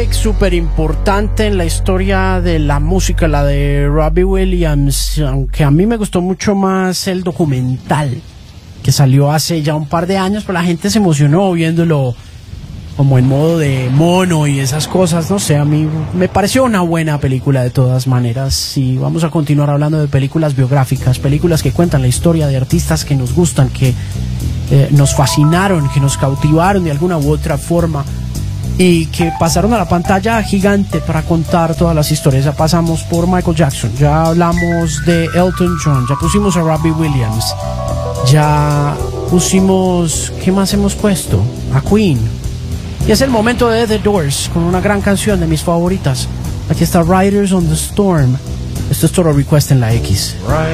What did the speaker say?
biopic súper importante en la historia de la música, la de Robbie Williams, aunque a mí me gustó mucho más el documental que salió hace ya un par de años, pero la gente se emocionó viéndolo como en modo de mono y esas cosas, no sé, a mí me pareció una buena película de todas maneras. Y vamos a continuar hablando de películas biográficas, películas que cuentan la historia de artistas que nos gustan, que nos fascinaron, que nos cautivaron de alguna u otra forma y que pasaron a la pantalla gigante para contar todas las historias. Ya pasamos por Michael Jackson, ya hablamos de Elton John, ya pusimos a Robbie Williams, ya pusimos, ¿qué más hemos puesto? A Queen. Y es el momento de The Doors con una gran canción de mis favoritas. Aquí está Riders on the Storm. Esto es Total Request en la X.